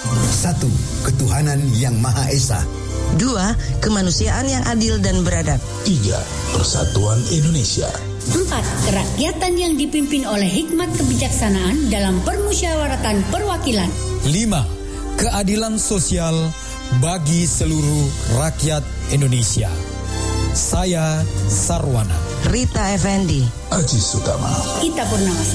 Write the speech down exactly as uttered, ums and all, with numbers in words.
Satu, ketuhanan yang Maha Esa. Dua, kemanusiaan yang adil dan beradab. Tiga, persatuan Indonesia. Empat, kerakyatan yang dipimpin oleh hikmat kebijaksanaan dalam permusyawaratan perwakilan. Lima, keadilan sosial bagi seluruh rakyat Indonesia. Saya Sarwana. Rita Effendi. Aji Sutama. Ita Purnama.